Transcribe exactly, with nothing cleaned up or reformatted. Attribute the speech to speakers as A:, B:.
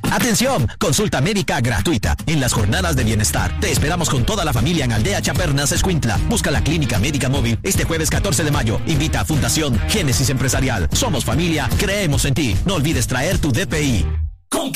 A: Atención, consulta médica gratuita en las jornadas de bienestar. Te esperamos con toda la familia en Aldea Chapernas, Escuintla. Busca la clínica médica móvil este jueves catorce de mayo. Invita a Fundación Génesis Empresarial. Somos familia, creemos en ti. No olvides traer tu D P I.
B: Con